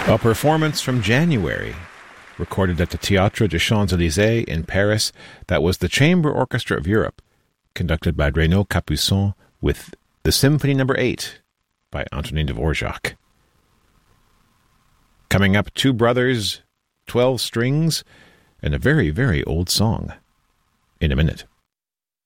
A performance from January, recorded at the Théâtre des Champs-Élysées in Paris, that was the Chamber Orchestra of Europe, conducted by Renaud Capuçon with the Symphony No. 8 by Antonin Dvorak. Coming up, Two Brothers, 12 Strings, and a very, very old song in a minute.